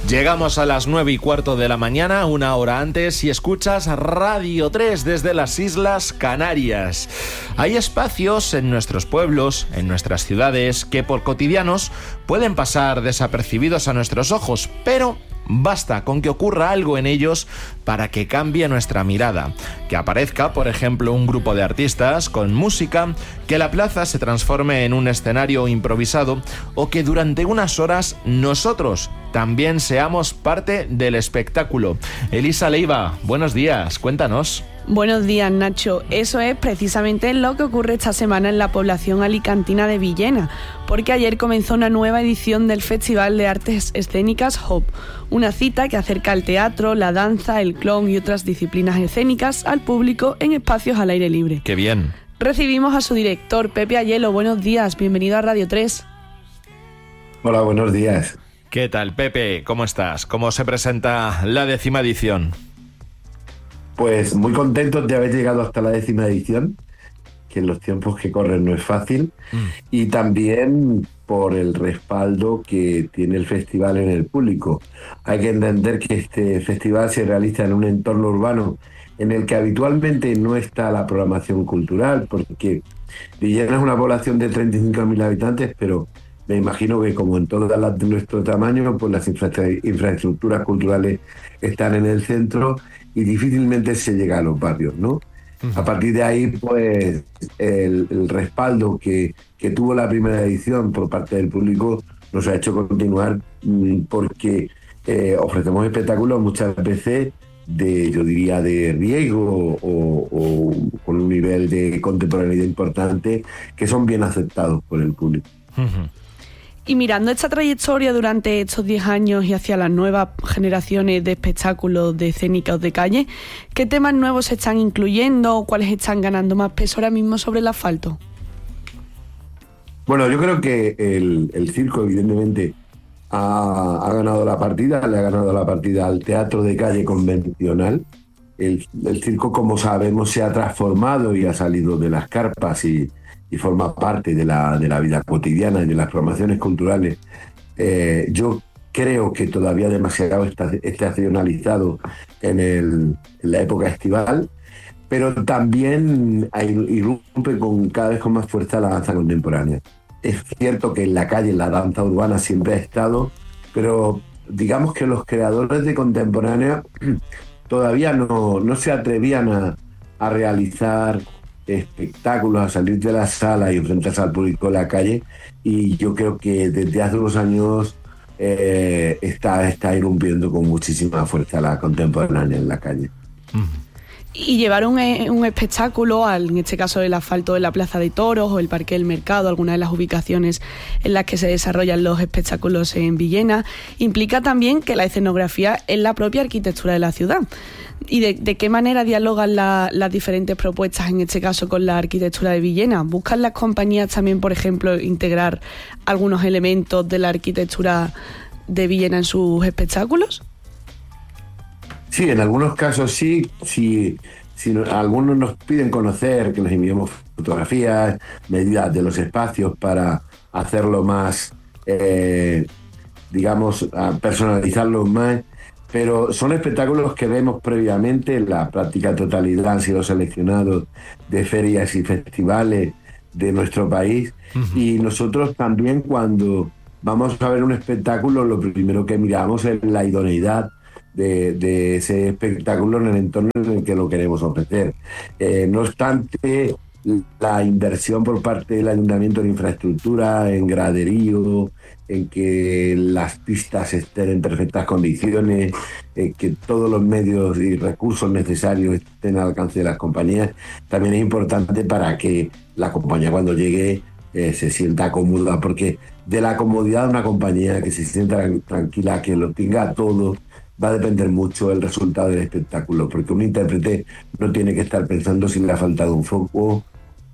Llegamos a las 9:15 de la mañana, una hora antes, y escuchas Radio 3 desde las Islas Canarias. Hay espacios en nuestros pueblos, en nuestras ciudades, que por cotidianos pueden pasar desapercibidos a nuestros ojos, pero basta con que ocurra algo en ellos para que cambie nuestra mirada. Que aparezca, por ejemplo, un grupo de artistas con música, que la plaza se transforme en un escenario improvisado o que durante unas horas nosotros también seamos parte del espectáculo. Elisa Leiva, buenos días, cuéntanos. Buenos días, Nacho. Eso es precisamente lo que ocurre esta semana en la población alicantina de Villena, porque ayer comenzó una nueva edición del Festival de Artes Escénicas HOP, una cita que acerca el teatro, la danza, el clown y otras disciplinas escénicas al público en espacios al aire libre. ¡Qué bien! Recibimos a su director, Pepe Ayelo. Buenos días, bienvenido a Radio 3. Hola, buenos días. ¿Qué tal, Pepe? ¿Cómo estás? ¿Cómo se presenta la 10ª edición? Pues muy contentos de haber llegado hasta la 10ª edición, que en los tiempos que corren no es fácil, y también por el respaldo que tiene el festival en el público. Hay que entender que este festival se realiza en un entorno urbano en el que habitualmente no está la programación cultural, porque Villena es una población de 35.000 habitantes, pero me imagino que como en todas las de nuestro tamaño, pues las infraestructuras culturales están en el centro y difícilmente se llega a los barrios, ¿no? A partir de ahí, pues, el respaldo que tuvo la primera edición por parte del público nos ha hecho continuar porque ofrecemos espectáculos muchas veces yo diría, de riesgo o con un nivel de contemporaneidad importante que son bien aceptados por el público. Y mirando esta trayectoria durante estos 10 años y hacia las nuevas generaciones de espectáculos de escénicos de calle, ¿qué temas nuevos se están incluyendo o cuáles están ganando más peso ahora mismo sobre el asfalto? Bueno, yo creo que el circo evidentemente ha ganado la partida, le ha ganado la partida al teatro de calle convencional. El circo, como sabemos, se ha transformado y ha salido de las carpas y forma parte de la vida cotidiana y de las programaciones culturales. Yo creo que todavía demasiado estacionalizado en la época estival, pero también irrumpe cada vez con más fuerza la danza contemporánea. Es cierto que en la calle la danza urbana siempre ha estado, pero digamos que los creadores de contemporánea todavía no se atrevían a realizar espectáculos, a salir de la sala y enfrentarse al público en la calle, y yo creo que desde hace unos años está irrumpiendo con muchísima fuerza la contemporánea en la calle. Y llevar un espectáculo, en este caso el asfalto de la Plaza de Toros o el Parque del Mercado, algunas de las ubicaciones en las que se desarrollan los espectáculos en Villena, implica también que la escenografía es la propia arquitectura de la ciudad. ¿Y de qué manera dialogan las diferentes propuestas, en este caso con la arquitectura de Villena? ¿Buscan las compañías también, por ejemplo, integrar algunos elementos de la arquitectura de Villena en sus espectáculos? Sí, en algunos casos sí. Si algunos nos piden conocer, que nos enviemos fotografías, medidas de los espacios para hacerlo más, personalizarlo más. Pero son espectáculos que vemos previamente, en la práctica totalidad han sido seleccionados de ferias y festivales de nuestro país. Y nosotros también, cuando vamos a ver un espectáculo, lo primero que miramos es la idoneidad de ese espectáculo en el entorno en el que lo queremos ofrecer. No obstante, la inversión por parte del Ayuntamiento en infraestructura, en graderío, en que las pistas estén en perfectas condiciones, que todos los medios y recursos necesarios estén al alcance de las compañías, también es importante para que la compañía, cuando llegue, se sienta cómoda, porque de la comodidad de una compañía que se sienta tranquila, que lo tenga todo, va a depender mucho el resultado del espectáculo, porque un intérprete no tiene que estar pensando si le ha faltado un foco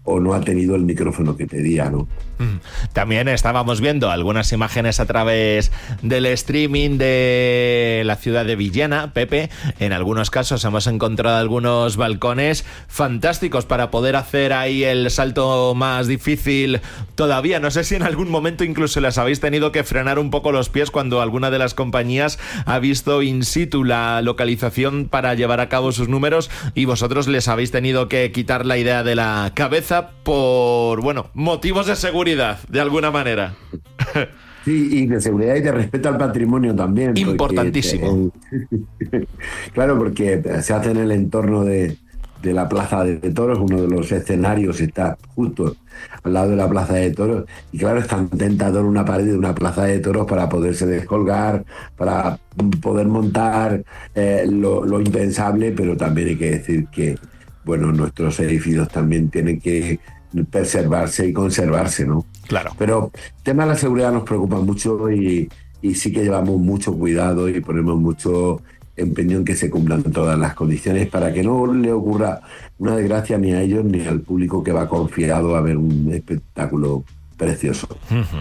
o no ha tenido el micrófono que pedía, ¿no? También estábamos viendo algunas imágenes a través del streaming de la ciudad de Villena, Pepe. En algunos casos hemos encontrado algunos balcones fantásticos para poder hacer ahí el salto más difícil todavía. No sé si en algún momento incluso les habéis tenido que frenar un poco los pies cuando alguna de las compañías ha visto in situ la localización para llevar a cabo sus números y vosotros les habéis tenido que quitar la idea de la cabeza por, bueno, motivos de seguridad, de alguna manera. Sí, y de seguridad y de respeto al patrimonio también. Importantísimo. Claro, porque se hace en el entorno de la Plaza de Toros, uno de los escenarios está justo al lado de la Plaza de Toros, y claro, es tan tentador una pared de una Plaza de Toros para poderse descolgar, para poder montar lo impensable, pero también hay que decir que, bueno, nuestros edificios también tienen que preservarse y conservarse, ¿no? Claro. Pero el tema de la seguridad nos preocupa mucho y sí que llevamos mucho cuidado y ponemos mucho empeño en que se cumplan todas las condiciones para que no le ocurra una desgracia ni a ellos ni al público que va confiado a ver un espectáculo precioso.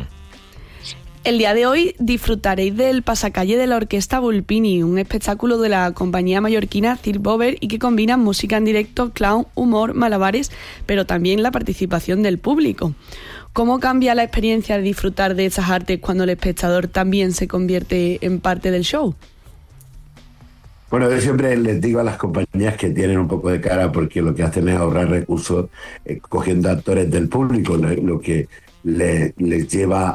El día de hoy disfrutaréis del pasacalle de la Orquesta Vulpini, un espectáculo de la compañía mallorquina Circ Bover y que combina música en directo, clown, humor, malabares, pero también la participación del público. ¿Cómo cambia la experiencia de disfrutar de estas artes cuando el espectador también se convierte en parte del show? Bueno, yo siempre les digo a las compañías que tienen un poco de cara porque lo que hacen es ahorrar recursos cogiendo actores del público, lo que les lleva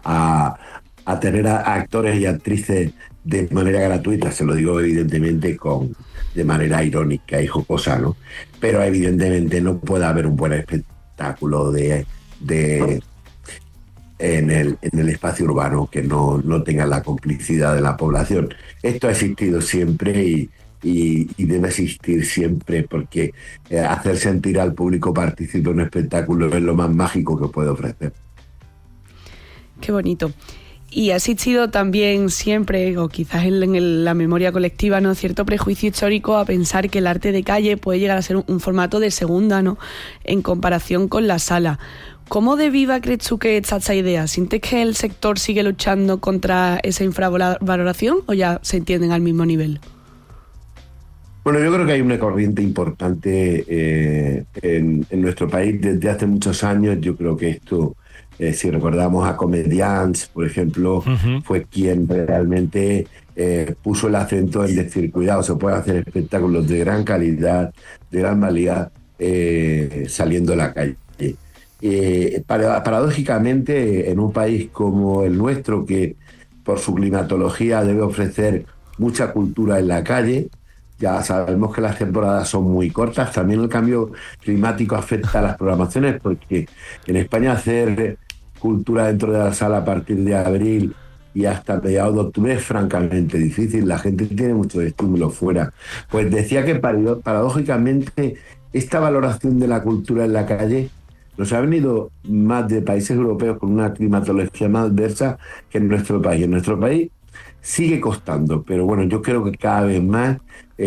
a tener a actores y actrices de manera gratuita, se lo digo evidentemente de manera irónica y jocosa, ¿no? Pero evidentemente no puede haber un buen espectáculo en el espacio urbano que no tenga la complicidad de la población. Esto ha existido siempre y debe existir siempre porque hacer sentir al público partícipe de un espectáculo es lo más mágico que puede ofrecer. Qué bonito. Y ha existido también siempre, o quizás en la memoria colectiva, ¿no?, cierto prejuicio histórico a pensar que el arte de calle puede llegar a ser un formato de segunda, ¿no?, en comparación con la sala. ¿Cómo de viva crees tú que está esta idea? ¿Sientes que el sector sigue luchando contra esa infravaloración o ya se entienden al mismo nivel? Bueno, yo creo que hay una corriente importante en nuestro país desde hace muchos años. Yo creo que esto, si recordamos a Comedians, por ejemplo, fue quien realmente puso el acento en decir, cuidado, se pueden hacer espectáculos de gran calidad, de gran valía, saliendo a la calle. Paradójicamente, en un país como el nuestro, que por su climatología debe ofrecer mucha cultura en la calle, ya sabemos que las temporadas son muy cortas. También el cambio climático afecta a las programaciones, porque en España hacer cultura dentro de la sala a partir de abril y hasta mediados de octubre es francamente difícil. La gente tiene mucho estímulo fuera. Pues decía que paradójicamente esta valoración de la cultura en la calle nos ha venido más de países europeos con una climatología más adversa que en nuestro país. En nuestro país sigue costando, pero bueno, yo creo que cada vez más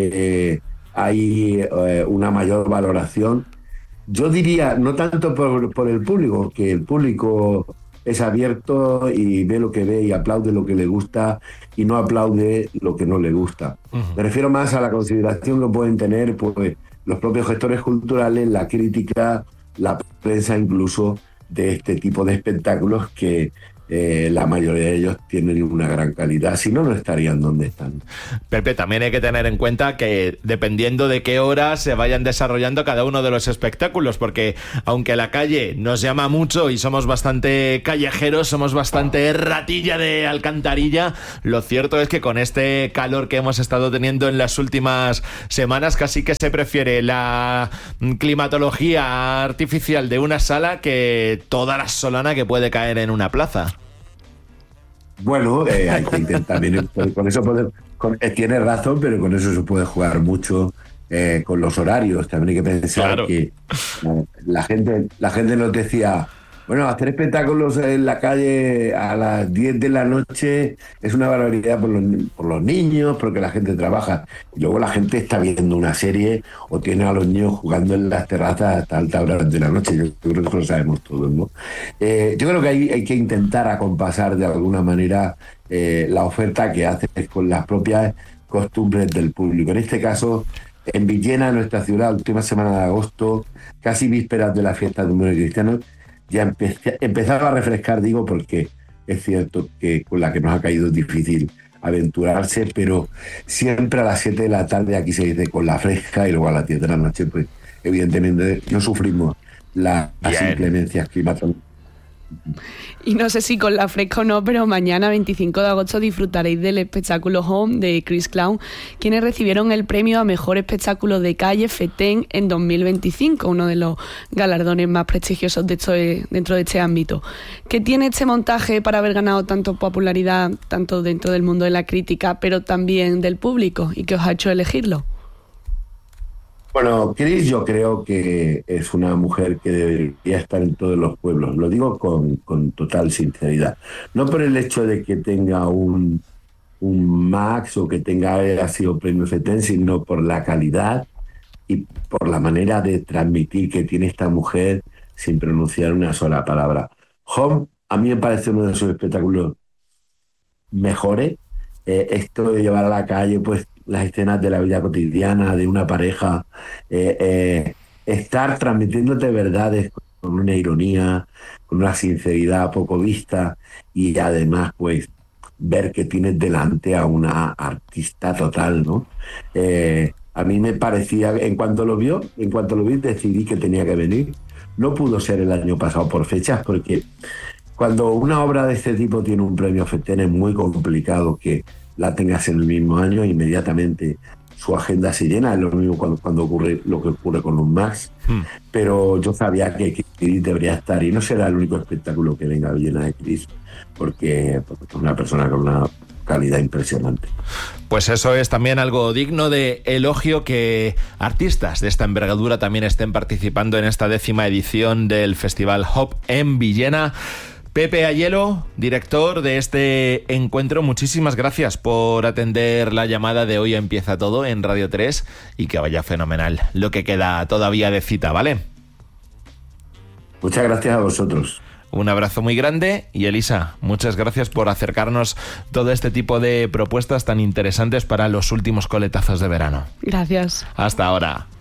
hay una mayor valoración. Yo diría, no tanto por el público, que el público es abierto y ve lo que ve y aplaude lo que le gusta y no aplaude lo que no le gusta. Me refiero más a la consideración que pueden tener pues los propios gestores culturales, la crítica, la prensa incluso, de este tipo de espectáculos que la mayoría de ellos tienen una gran calidad, si no, no estarían donde están. Pepe, también hay que tener en cuenta que dependiendo de qué hora se vayan desarrollando cada uno de los espectáculos, porque aunque la calle nos llama mucho y somos bastante callejeros, somos bastante ratilla de alcantarilla, lo cierto es que con este calor que hemos estado teniendo en las últimas semanas, casi que se prefiere la climatología artificial de una sala que toda la solana que puede caer en una plaza. Bueno, hay que intentar también, con eso tiene razón, pero con eso se puede jugar mucho con los horarios. También hay que pensar, claro, que la gente nos decía, Bueno, hacer espectáculos en la calle a las 10 de la noche es una barbaridad por los niños, porque la gente trabaja. Y luego la gente está viendo una serie o tiene a los niños jugando en las terrazas hasta altas horas de la noche. Yo creo que eso lo sabemos todos, ¿no? Yo creo que hay que intentar acompasar de alguna manera la oferta que haces con las propias costumbres del público. En este caso, en Villena, nuestra ciudad, última semana de agosto, casi vísperas de la fiesta de Número Cristiano, ya empezaba a refrescar, digo, porque es cierto que con la que nos ha caído es difícil aventurarse, pero siempre a las 7 de la tarde, aquí se dice con la fresca, y luego a las 10 de la noche, pues evidentemente no sufrimos las inclemencias climáticas. Y no sé si con la fresca o no, pero mañana 25 de agosto disfrutaréis del espectáculo Home de Chris Clown, quienes recibieron el premio a Mejor Espectáculo de Calle FETEN en 2025, uno de los galardones más prestigiosos dentro de este ámbito. ¿Qué tiene este montaje para haber ganado tanto popularidad, tanto dentro del mundo de la crítica, pero también del público, y qué os ha hecho elegirlo? Bueno, Chris, yo creo que es una mujer que debería estar en todos los pueblos. Lo digo con total sinceridad. No por el hecho de que tenga un Max o que haya sido premio FETEN, sino por la calidad y por la manera de transmitir que tiene esta mujer sin pronunciar una sola palabra. Home, a mí me parece uno de sus espectáculos mejores. Esto de llevar a la calle, pues, las escenas de la vida cotidiana de una pareja, estar transmitiéndote verdades con una ironía, con una sinceridad poco vista, y además pues ver que tienes delante a una artista total, ¿no? A mí me parecía, en cuanto lo vi, decidí que tenía que venir. No pudo ser el año pasado por fechas, porque cuando una obra de este tipo tiene un premio FETEN es muy complicado que la tengas en el mismo año, inmediatamente su agenda se llena. Es lo mismo cuando ocurre lo que ocurre con un Max. Pero yo sabía que Chris debería estar, y no será el único espectáculo que venga a Villena de Chris, porque es una persona con una calidad impresionante. Pues eso es también algo digno de elogio, que artistas de esta envergadura también estén participando en esta 10ª edición del Festival Hop en Villena. Pepe Ayelo, director de este encuentro, muchísimas gracias por atender la llamada de Hoy Empieza Todo en Radio 3, y que vaya fenomenal lo que queda todavía de cita, ¿vale? Muchas gracias a vosotros. Un abrazo muy grande, y Elisa, muchas gracias por acercarnos todo este tipo de propuestas tan interesantes para los últimos coletazos de verano. Gracias. Hasta ahora.